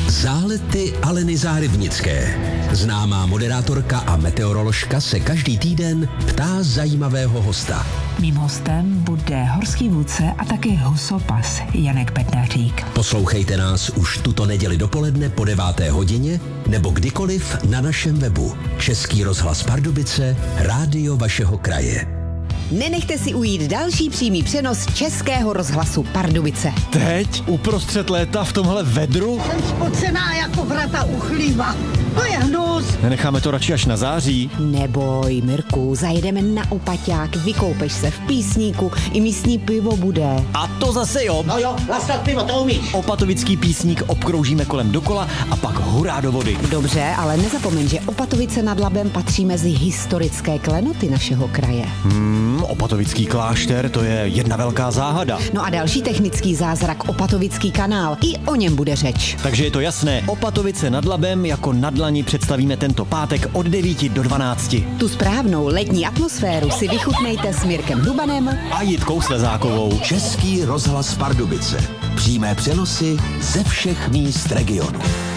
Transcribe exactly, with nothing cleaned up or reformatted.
Zálety Aleny Zárybnické. Známá moderátorka a meteoroložka se každý týden ptá zajímavého hosta. Mým hostem bude horský vůdce a taky husopas Janek Bednářík. Poslouchejte nás už tuto neděli dopoledne po deváté hodině nebo kdykoliv na našem webu. Český rozhlas Pardubice, rádio vašeho kraje. Nenechte si ujít další přímý přenos Českého rozhlasu Pardubice. Teď? Uprostřed léta v tomhle vedru? Jsem spocená jako vrata u chlíva. To je hnus. Nenecháme to radši až na září? Neboj, Mirku, zajedeme na Opaťák, vykoupeš se v Písníku, i místní pivo bude. A to zase jo. No jo, lastat pivo, to umíš. Opatovický Písník obkroužíme kolem dokola a pak hurá do vody. Dobře, ale nezapomeň, že Opatovice nad Labem patří mezi historické klenoty našeho kraje. Hmm, Opatovický klášter, to je jedna velká záhada. No a další technický zázrak Opatovický kanál, i o něm bude řeč. Takže je to jasné, Opatovice nad Labem jako na dlani představíme tento pátek od devíti do dvanácti. Tu správnou letní atmosféru si vychutnejte s Mirkem Dubanem A Jitkou Slezákovou. Český rozhlas Pardubice. Přímé přenosy ze všech míst regionu.